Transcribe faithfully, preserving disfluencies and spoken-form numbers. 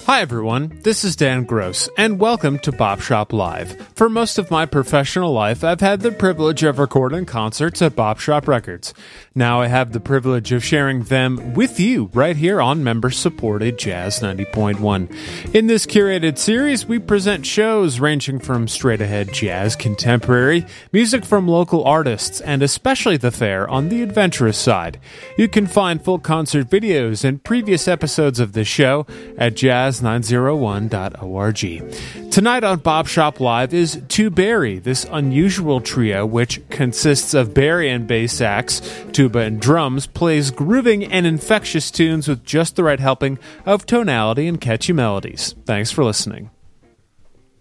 Hi everyone, this is Dan Gross, and welcome to Bop Shop Live. For most of my professional life, I've had the privilege of recording concerts at Bop Shop Records. Now I have the privilege of sharing them with you right here on member-supported Jazz ninety point one. In this curated series, we present shows ranging from straight-ahead jazz, contemporary, music from local artists, and especially the fair on the adventurous side. You can find full concert videos and previous episodes of this show at jazz nine oh one dot org. Tonight on Bop Shop Live is To Barry, this unusual trio which consists of Barry and bass sax, tuba and drums, plays grooving and infectious tunes with just the right helping of tonality and catchy melodies. Thanks for listening.